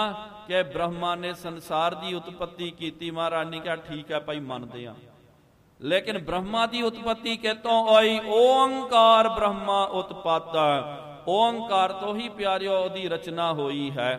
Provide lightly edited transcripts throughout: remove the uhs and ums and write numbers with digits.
कि ब्रह्मा ने संसार की उत्पत्ति की। महाराज ने कहा ठीक है भाई मानते हैं, लेकिन ब्रह्मा की उत्पत्ति कितों आई? ओंकार ब्रह्मा उत्पत्त, ओंकार तो ही प्यारियो ओदी रचना हुई है।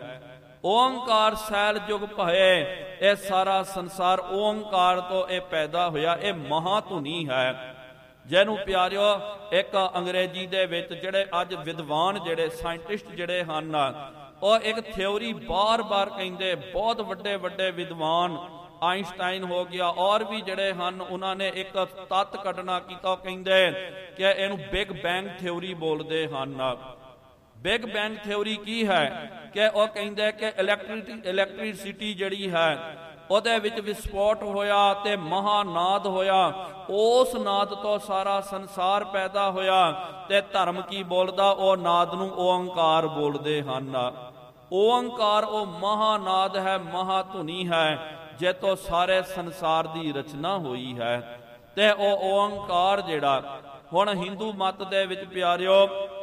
ओंकार सैल जुग भये, यह सारा संसार ओंकार तो यह पैदा होया, यह महाधुनी है। जैनू प्यारियो एक अंग्रेजी दे विच जिहड़े अज विद्वान जिहड़े साइंटिस्ट जिहड़े हन और एक थ्योरी बार बार कहिंदे, बहुत वड्डे वड्डे विद्वान आइंस्टाइन हो गया और भी जिहड़े हन उन्होंने एक तत्त कढना कीता, कहिंदे कि इहनूं बिग बैंग थ्योरी बोलदे हन। बिग बैंग थ्योरी की है कि वह कहिंदे कि इलैक्ट्रिसिटी जिहड़ी है ਉਹਦੇ ਵਿੱਚ ਵਿਸਫੋਟ ਹੋਇਆ ਤੇ ਮਹਾਨਾਦ ਹੋਇਆ, ਉਸ ਨਾਦ ਤੋਂ ਸਾਰਾ ਸੰਸਾਰ ਪੈਦਾ ਹੋਇਆ। ਤੇ ਧਰਮ ਕੀ ਬੋਲਦਾ? ਉਹ ਨਾਦ ਨੂੰ ਓੰਕਾਰ ਬੋਲਦੇ ਹਨ। ਓੰਕਾਰ ਉਹ ਮਹਾਨਾਦ ਹੈ, ਮਹਾਧੁਨੀ ਹੈ, ਜੇ ਤੋਂ ਸਾਰੇ ਸੰਸਾਰ ਦੀ ਰਚਨਾ ਹੋਈ ਹੈ। ਤੇ ਉਹ ਓੰਕਾਰ ਜਿਹੜਾ ਹੁਣ ਹਿੰਦੂ ਮਤ ਦੇ ਵਿੱਚ ਪਿਆਰਿਓ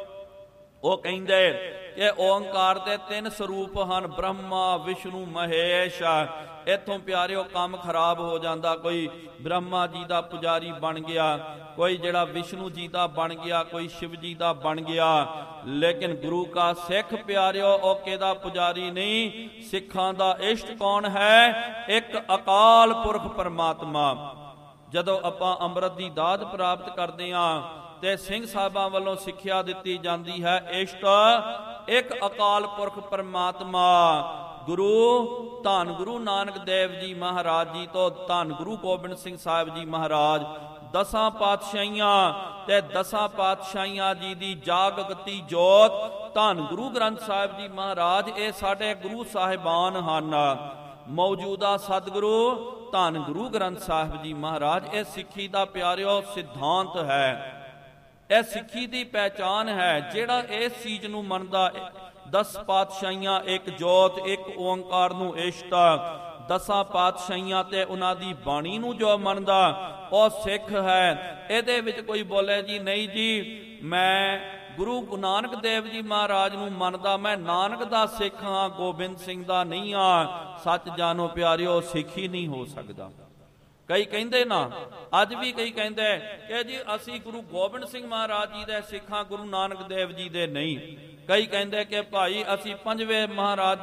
ਉਹ ਕਹਿੰਦੇ कि ओंकार के 3 स्वरूप हैं, ब्रह्मा विष्णु महेश। इथों प्यारिओ काम खराब हो जाता, कोई ब्रह्मा जी का पुजारी बन गया, कोई जिहड़ा विष्णु जी का बन गया, कोई शिव जी का बन गया। लेकिन गुरु का सिख प्यारिओ ओ किहदा पुजारी नहीं, सिखां दा इष्ट कौन है? एक अकाल पुरख परमात्मा। जदों आपां अंमृत की दात प्राप्त करते हैं ते सिंह साहिबां वल्लों सिक्ख्या दित्ती जाती है, इष्ट एक अकाल पुरख परमात्मा। गुरु धन गुरु नानक देव जी महाराज जी तो धन गुरु गोबिंद सिंह साहिब जी महाराज 10 पातशाहियां ते 10 पातशाहियां जी दी जागती जोत धन गुरु ग्रंथ साहिब जी महाराज, ये साडे गुरु साहिबान हन। मौजूदा सतगुरु धन गुरु ग्रंथ साहिब जी महाराज, ये सिੱਖੀ ਦਾ प्यारिओ सिद्धांत है, यह सिੱਖੀ की पहचान है। जिहड़ा इस चीज़ नूं मनदा, 10 पातशाहियां एक जोत एक ओंकार नूं इष्ट, 10 पातशाहियां ते उन्हां दी बाणी नूं जो मनदा वो सिख है। इहदे विच कोई बोले जी नहीं जी मैं गुरु नानक देव जी महाराज नूं मनदा, मैं नानक दा सिख हाँ, गोबिंद सिंह दा नहीं हाँ। सच जानो प्यारिओ, सिख ही नहीं हो सकदा। कई कहिंदे ना, अज भी कई कहिंदे कि जी असी गुरु गोबिंद सिंह महाराज जी दे सिख हां, गुरु नानक देव जी दे नहीं। कई कहिंदे कि भाई असी 5वें महाराज